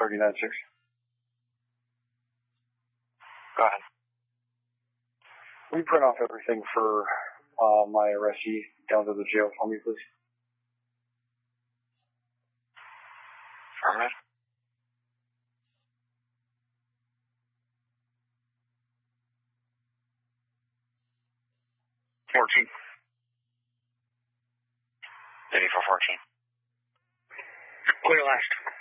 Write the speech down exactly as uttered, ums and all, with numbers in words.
thirty-nine six. Go ahead. Will you print off everything for uh, my arrestee down to the jail for me, please? Affirmative. Fourteen. Eighty-four fourteen. Clear last.